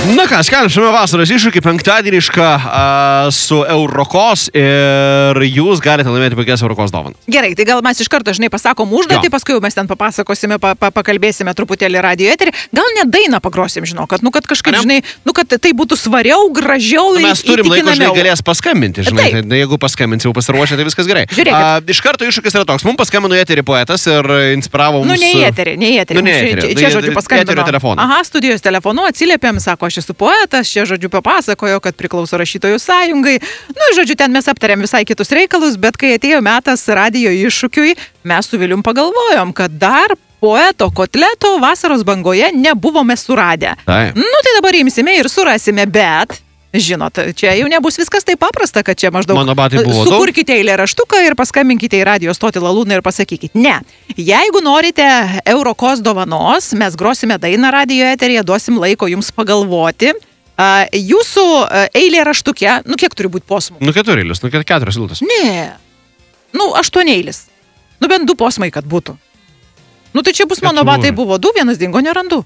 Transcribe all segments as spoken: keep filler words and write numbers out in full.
Na ką, skelbsime vasaros iššūkį penktadienišką uh, su Eurokos ir jūs galite laimėti puikias Eurokos dovanas. Gerai, tai gal mes iš karto, žinai, pasakom užduotį, paskui jau mes ten papasakosime, pa, pa, pakalbėsime truputėlį radio eterį. Gal net dainą pagrosim, žinau, kad, nu, kad kažkaip, žinai, nu, kad tai būtų svariau, gražiau. Nu, mes turim laiko, žinai, galės paskambinti, žinai, tai, tai jeigu paskambinsi, jau pasiruošę, tai viskas gerai. Uh, iš karto iššūkis yra toks, mums paskambino į eterį poetas ir inspiravo mus. Nu, ne į eterį, ne į eterį. Nu, ne į eterį. Čia, čia žodžiu paskambino. Aha, studijos telefonu atsiliepėm, sako, aš esu poetas, čia žodžiu papasakojo, kad priklauso rašytojų sąjungai. Nu, žodžiu, ten mes aptarėm visai kitus reikalus, bet kai atėjo metas radio iššūkiui, mes su Vilium pagalvojom, kad dar poeto kotleto vasaros bangoje nebuvome suradę. Tai. Nu, tai dabar imsime ir surasime, bet... Žinot, čia jau nebus viskas taip paprasta, kad čia maždaug sukurkite eilėraštuką ir paskambinkite į radio stotį Lalūną ir pasakykite. Ne. Jeigu norite Eurokos dovanos, mes grosime dainą radio eteryje, duosim laiko jums pagalvoti. Uh, jūsų uh, eilėraštukė, nu kiek turi būti posmų? Nu keturi eilis, nu keturios eilutės. Ne. Nu aštuoni eilis. Nu bent du posmai, kad būtų. Nu tai čia bus mano batai buvo du, vienas dingo, nerandu.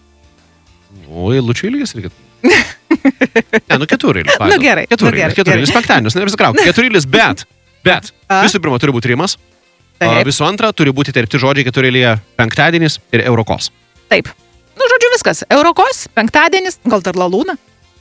O eilučių ilgis ir keturi. Ne, nu ketureilis. Nu gerai. Ketureilis, ketureilis, penktadienis, neapsikrauk. Ketureilis, bet, bet, visų pirma turi būti rimas, visų antra turi būti tarpti žodžiai ketureilyje penktadienis ir Eurokos. Taip. Nu, žodžiu, viskas. Eurokos, penktadienis, gal dar Lalūna.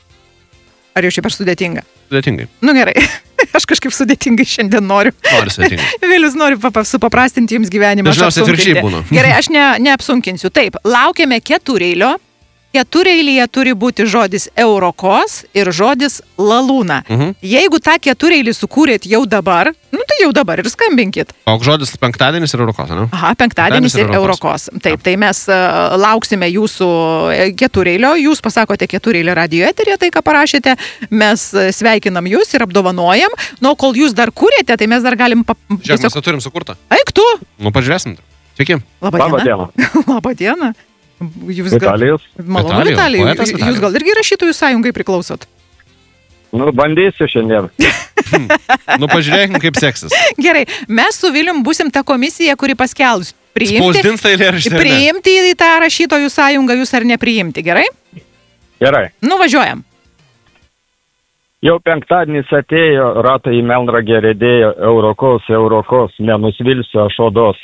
Ar jau šiaip aš sudėtinga? Sudėtingai. Nu gerai. Aš kažkaip sudėtingai šiandien noriu. Noriu sudėtingai. Vėlius noriu supaprastinti jums gyvenimą. Dažniausiai atvirkščiai būna. Gerai, aš ne, neapsunkinsiu. Taip, laukiame ketureilio. Ketureilyje turi būti žodis Eurokos ir žodis Lalūna. Mhm. Jeigu tą ketureilį sukūrėt jau dabar, nu tai jau dabar ir skambinkit. O žodis penktadienis ir Eurokos, ne? Aha, penktadienis ir Eurokos. Taip, tai mes uh, lauksime jūsų ketureilio, jūs pasakote ketureilio radio eterį, tai ką parašėte, mes sveikinam jūs ir apdovanojam. Nu, kol jūs dar kūrėte, tai mes dar galim... Pa... Žiūrėk, mes turim sukurtą. Eik tu! Nu, pažiūrėsim. Sveiki. Labą dieną. Labą dieną. Jūs Vitalijus. Gal... Malonu, Vitalijus. Vitalijus. Jūs gal irgi rašytojų sąjungai priklausot? Nu, bandysiu šiandien. Nu, pažiūrėkim, kaip seksis. Gerai, mes su Vilium būsim ta komisija, kuri paskelbs priimti, spausdins tai eilėraštį, priimti į tą rašytojų sąjungą jūs ar nepriimti, gerai? Gerai. Nuvažiuojam. Jau penktadienis atėjo, ratai į melnragę riedėjo, Eurokos, Eurokos, nenusvilsiu aš odos.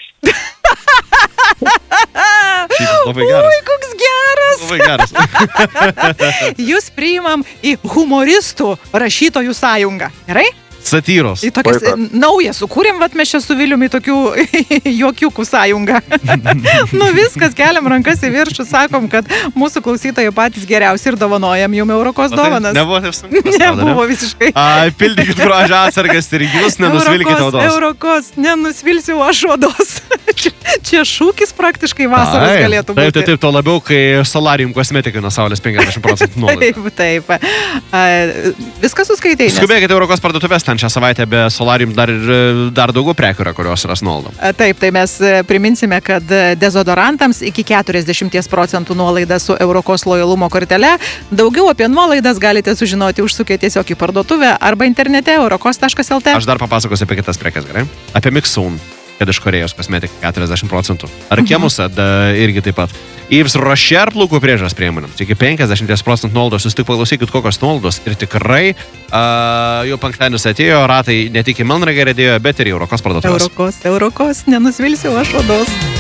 Labai geras. Ui, koks geras. Labai geras. Jūs priimam į humoristų rašytojų sąjungą. Gerai? Satyros. Į tokias naują sukūrėm, vat mes čia su Vilium į tokių juokiukų sąjungą. Nu viskas, keliam rankas į viršų, sakom, kad mūsų klausytojai patys geriausi ir dovanojam jum Eurokos dovanas. Nebuvo taip sunku. Nebuvo visiškai. Ai, pildykit grožio atsargas ir jūs nenusvilkite odos. Eurokos, nenusvilsiu aš odos. čia, čia šūkis praktiškai vasaros Ai, galėtų būti. Taip, taip, taip, to labiau, kai Solarium kosmetikai nuo saulės penkiasdešimt procentų nuolaida. Taip, taip. A, viskas suskaitai. Skubėkite Eurokos parduotuvės, ten šią savaitę be Solarium dar, dar daugiau prekių yra, kurios yra nuolaida. Taip, tai mes priminsime, kad dezodorantams iki keturiasdešimt procentų nuolaida su Eurokos lojalumo kortele. Daugiau apie nuolaidas galite sužinoti užsukę tiesiog į parduotuvę arba internete eurokos taškas el te. Aš dar papasakosiu apie kitas prekes, gerai? Apie Mixun, kad iš Korėjos kosmetika keturiasdešimt procentų. Ar Kemusa, da, irgi taip pat. Yves Rocher plaukų priežiūros priemonėms. Iki penkiasdešimt procentų nuolaidos. Jūs tik paklausykit, kokios nuolaidos. Ir tikrai uh, jau penktadienis atėjo, ratai ne tik į Melnragę riedėjo, bet ir į Eurokos parduotuvės. Eurokos, Eurokos, nenusvilsiu aš odos.